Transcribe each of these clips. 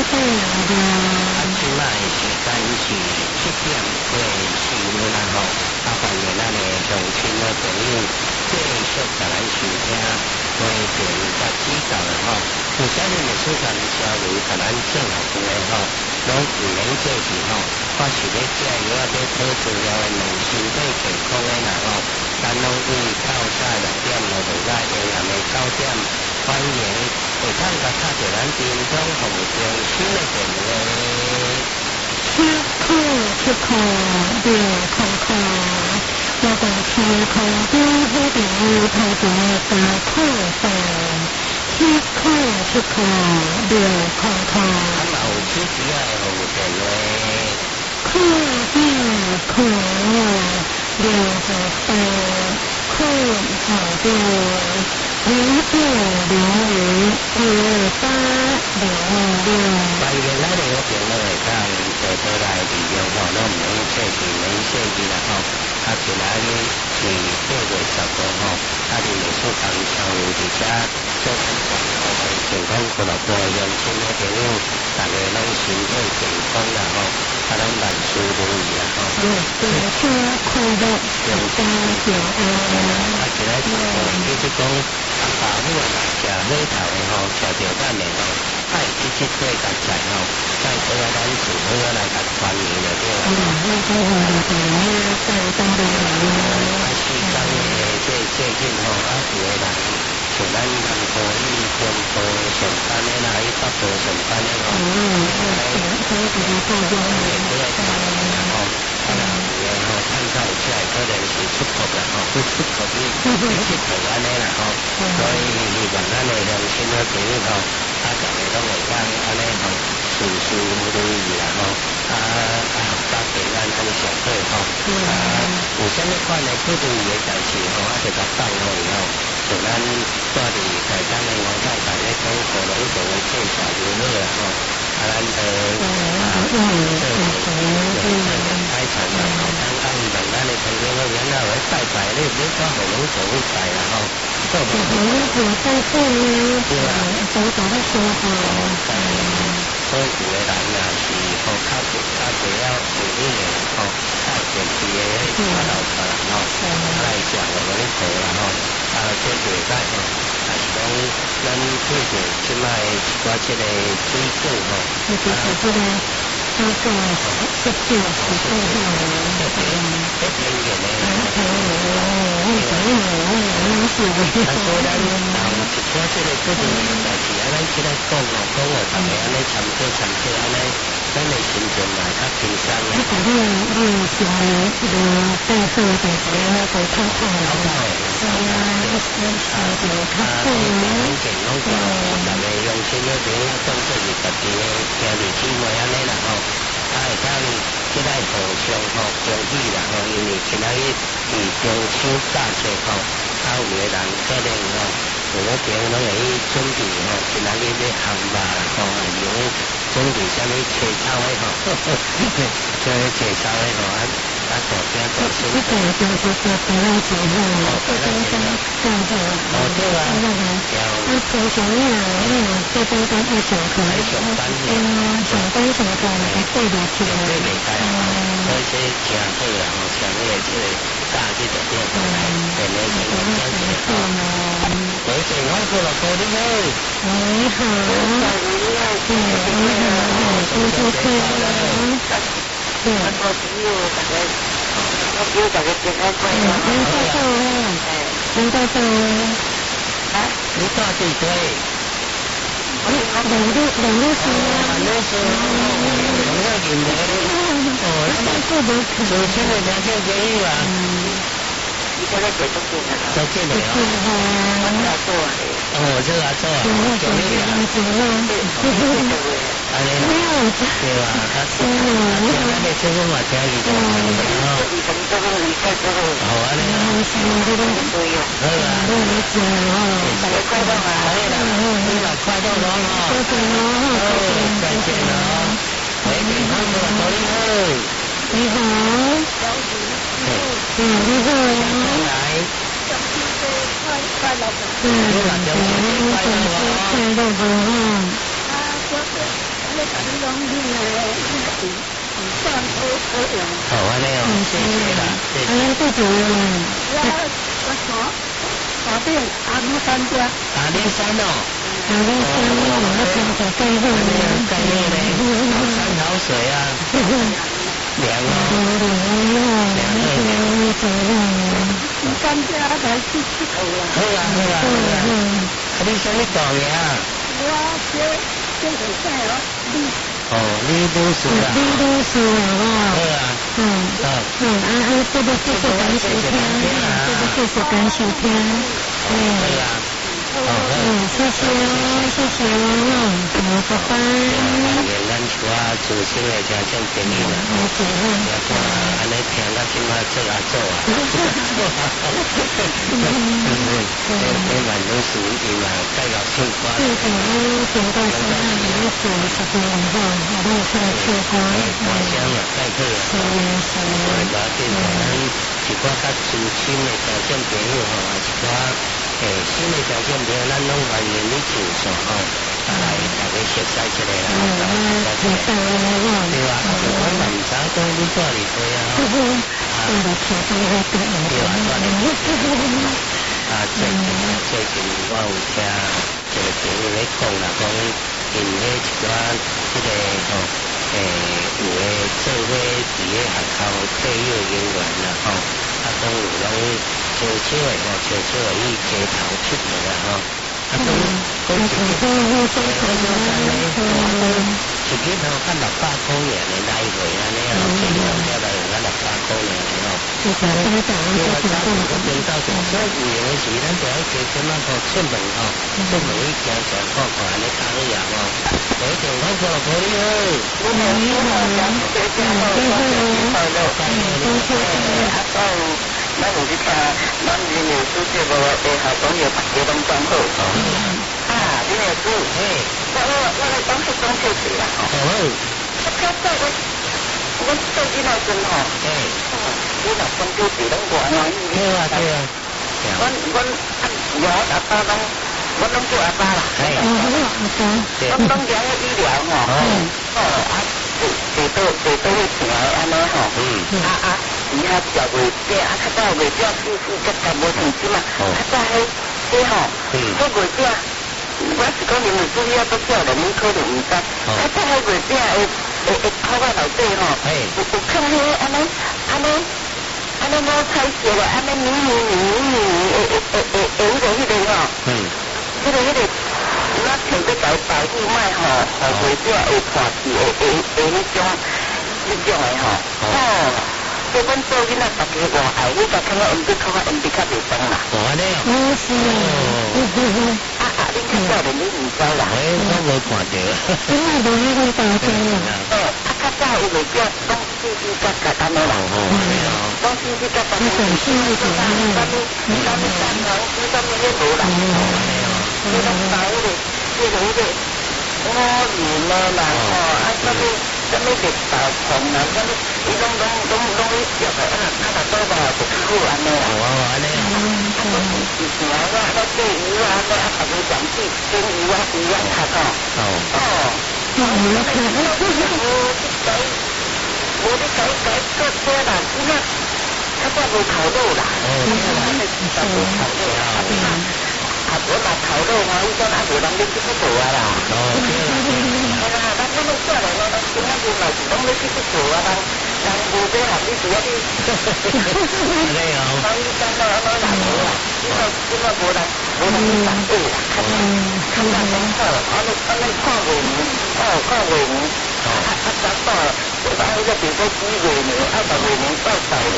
即摆时间是7:14啦吼，欢迎咱的乡亲的朋友继续甲咱收听批评甲指教啦吼。有啥物历史上交流甲咱正学的吼，拢唔免过去吼。我是要食药啊，要讨资料的，让身体健康的啦吼。咱拢以到早6点落来下暗的9点，欢迎会当甲敲着咱电筒服务中心的电话。 7块6块我讲7块中好朋友头前3块半，7块6块。 啊嘛有手机啊的服务电话。 2块68块6欢迎咱的好朋友会当坐倒来利用吼，拢唔免客气，免客气啦吼。今仔日是8月15吼，历史上交流伫遮做咱全国的健康俱乐部的乡亲的朋友，大家拢身体健康啦吼，拢万事如意啦吼。 健康快乐，大家平安。 今仔日就是讲爸母啊，食火头的吼，食着咱的吼，爱去过家菜吼，再过来咱厝好来甲团圆就对啦。时间的最近吼，有的人像咱南部以中部上班的啦，以北部上班的吼，探讨一下，可能是出国啦吼，不出国去台湾的啦吼，所以希望咱的乡亲的朋友吼，大家拢会当安尼吼，事事如意啦吼，家平安安上好吼，有啥物款的不如意的代志吼，就甲放落去吼，像咱住伫台东的我太太咧讲火龙洞的介绍如何啦吼，咱开场啦吼，当问咱的朋友我原来会拜拜咧，你到火龙洞去拜啦吼，做无？对啊，所以有的人也是吼较侪了有瘾的啦吼，较电视的迄大老大人吼，来食就无咧做啦吼，这袂歹吼，但是讲咱对着即摆一寡即个水果吼， 这个是最实在的。 这天然的，所以咱有一寡即个不如意的代志，咱起来讲哦，大家安尼参考安尼，咱的心情嘛较轻松啦。 你是带货的时候在看看的， 健康大家用心了点，当作是家己的兄弟姊妹安尼啦吼，会当即来互相吼欢喜啦吼，因为今仔日是中秋佳节吼，有的人可能吼，有的朋友拢会去准备吼，今仔日要烘肉啦吼，用准备啥物切草的吼，这切草的吼，大饼大身。 这个就是白来节后，这边这样子。 对啊。 平常这边爱上课，上班上课还对袂起来。 所以这真好啦吼，像那个这个假日就变成变成什么样子吼？我电话过来过你好。 你好。你好，谢谢。对。我大家平安快乐。您到这啊？ 你到底对？ 两路车啊。 首先的条件可以吧？ 你现在解决不了。 再见了。这个做啊，给你啊。安尼啦，对吧？那个这个嘛，听伊讲，好安尼啦，好啊，大家快乐啊，好啦，你嘛快乐咯吼，再见咯，喂，健康过来，你好， 你好，你好， 来， 中秋节快乐，中秋节快乐哦。 好，安尼哦，谢谢啦，谢谢。 谢谢。 阿弟山家。 阿弟山哦。 阿弟山哦，那边在盖后面。 盖后嘞，好山好水啊。凉哦。 山家来去佚佗啦。 好啊好啊好啊。啊，你啥物大名啊？ 我叫做啥哦？ 哦，李女士啊。 李女士啊， 好啊。 这个谢谢感谢天，这个谢谢感谢天， 好啊。 谢谢好，拜拜。 咱厝啊，自身的真正朋友啦，也看安尼听到即马做啊做啊，这万女士伊嘛介绍唱歌， 听到是那里做十多年后，我都出来唱歌， 歌声嘛介好啊， 是无要紧，咱一寡较资深的听众朋友吼，也一寡新的听众朋友，咱拢欢迎你上线吼。来，大家熟悉一下啦，大家熟悉一下。对啊，就讲嘛，唔知讲你住伫地啊？对啊，住伫啊，最近我有听一个朋友咧讲啦，讲因迄一寡即个吼，有诶做伙伫咧学校退休人员啦吼，啊，讲有拢悄悄诶吼，悄悄诶去街头出去啦吼。讲一日头看600块尔的来回安尼啊，一年了来有600块尔哦。我到时所以有的时咱就要加点仔吼出门吼，出门去行行看看安尼讲样哦。有一点我说了，你好，你好，咱有去听，咱林老师节目的下讲有大家拢讲好。啊，林老师，我来讲述讲笑事啦。好。较早我做囡仔阵吼，你若讲笑事拢外来。对啊对啊。我阿爸拢，我拢做阿爸啦。我拢讲医疗吼，最多去听安尼吼。伊较食袂饱，较早袂饱，较无成绩嘛。较早迄吼，迄袂饱，我是讲你们主要不少人，你可能唔知。较早迄袂饱会口仔内底吼，有放迄安尼五彩色的，安尼黏迄个吼，迄个，我听个在保护卖吼，袂饱会破气迄种的吼。所以阮做囡仔，大家话爱，你甲看到用笔口啊，用笔较袂懂啦。安尼哦。是恁较少年你唔知啦。我无看到。因为无迄个大声啦。较早伊袂叫讲叽叽嘎嘎安尼啦。讲叽叽嘎嘎。你讲声会怎样？啥物山头，啥物迄无啦。你拢搞迄个我年的啦吼，啥物绿豆虫啦，啥物伊拢去食的，多吧就好安尼啦。安尼啊。是啥我做鱼啊，大家讲起蒸鱼啊，鱼啊较好。无你改做做啦，你那较早无烤肉啦。无烤肉啊。我嘛烤肉嘛，伊讲无人要去佚佗啊啦。咱拢少年咯，咱今仔日嘛是拢要去佚佗啊，人无买啦，你只要你。安尼哦。讲伊讲到安尼啦，无啦，即个无人去反对啦，较早讲好，安尼看袂明，看袂明。早到，迄个比如说几月呢？8月呢，到10月。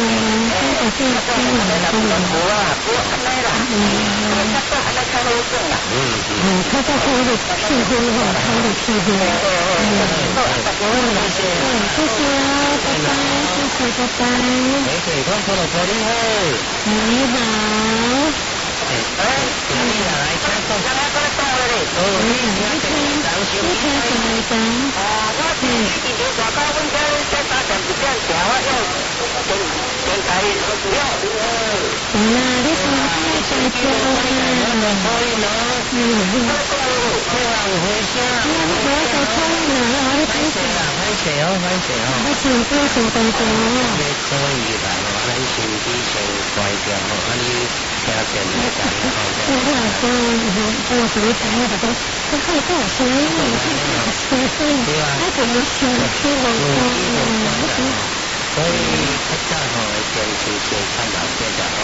无啊，安尼啦。较早安尼较好耍啦。较早开的气氛吼，开的气氛。谢谢啊，拜拜，谢谢，拜拜。你好。你好。你来听讲。哦，你听我是今天大家阮家在打电一点条啊，要电台主要。你是在做啊？可以喏。有回声。我在冲哪？ 谢哦。 我是多谢大家。 你可以来哦，咱身体先乖点哦，你听见你讲哦。 我所以讲那个都害怕，所以我怎么想出来所以较早吼坚持先看老片的哦，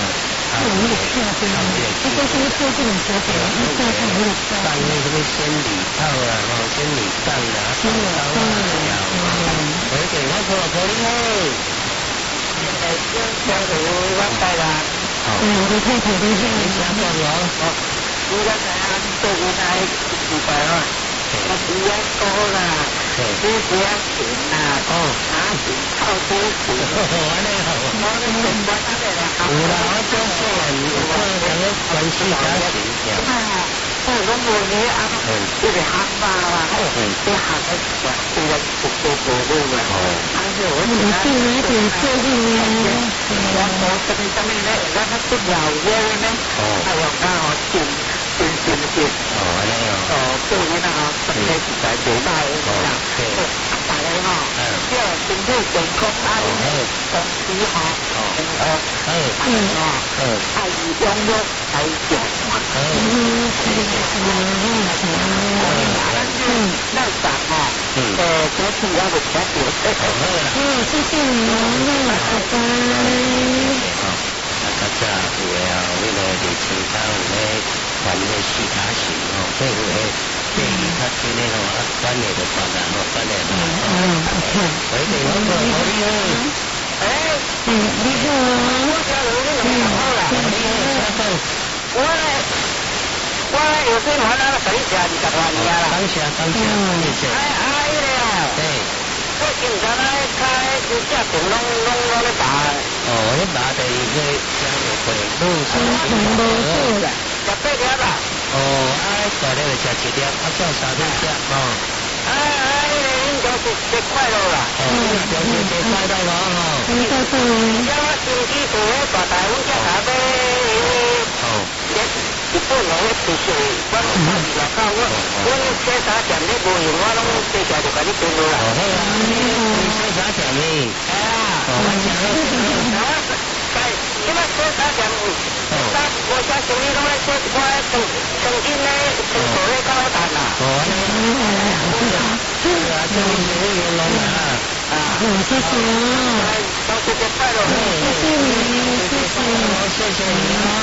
这都是特定的小小的， 上面这个仙女套啦，吼仙女棒啦，仙女棒啦，我给我说可以哦， 家里我带啦， 我太太都是你下班了哦， 你刚才做过来几百万，我比较多啦，你不要紧啦，拿钱靠多钱， 完了好， 我的钱我拿来了， 有啦，我做事我两个关系家庭呀。 我无你啊，这个行吧啦，这行的话，这个不啦，还是我我做了一点做力呀， 我这边呢，咱们不了解呢，还有刚好进，做呢哈，这个是在做大的啦，大家哈，要身体健康啊，公司哈，爱养育爱教嘛。那啥哈，这次我就吃掉。 谢谢你，拜拜。 较早有诶哦，迄个伫青岛有咧管咧四卡型哦，所以有诶建议较真诶吼，管咧就管啦吼，管咧啦。所以我说好你好， 你好， 我有些玩那个等一下20万年啦。 感谢，谢谢。 我经常来开只价钱拢咧打。 你打第二个加入会路上食8粒啦。 大粒就食1粒，叫3粒食哦。 应该是7块咯啦。 就是7块咯吼。 叫我星期4大台湾只下尾。日本人咧推销，我拢看是外口，我洗衫店咧无用，我拢接下就甲你订落来。 你洗衫店呢？ 你们洗衫店，我家生意拢咧洗，我曾经咧从头咧到尾啦。 是啊，这里是会员龙啊。 谢谢。 都是快乐。 谢谢你，谢谢。 谢谢你啊。